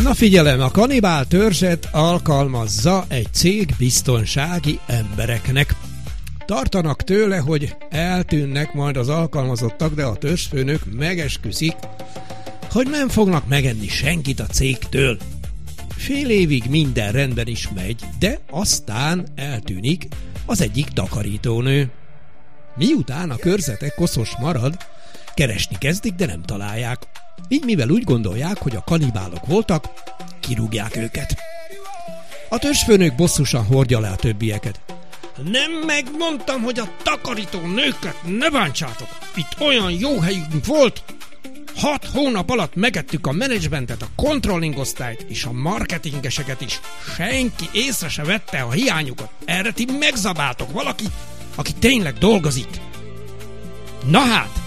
Na figyelem, a kanibál törzset alkalmazza egy cég biztonsági embereknek. Tartanak tőle, hogy eltűnnek majd az alkalmazottak, de a törzsfőnök megesküszik, hogy nem fognak megenni senkit a cégtől. Fél évig minden rendben is megy, de aztán eltűnik az egyik takarítónő. Miután a körzete koszos marad, keresni kezdik, de nem találják. Így mivel úgy gondolják, hogy a kanibálok voltak, kirúgják őket. A törzsfőnök bosszusan hordja le a többieket. Nem megmondtam, hogy a takarító nőket ne bántsátok. Itt olyan jó helyünk volt. 6 hónap alatt megettük a menedzsmentet, a controlling osztályt és a marketingeseket is. Senki észre se vette a hiányukat. Erre ti megzabáltok valaki, aki tényleg dolgozik. Na hát,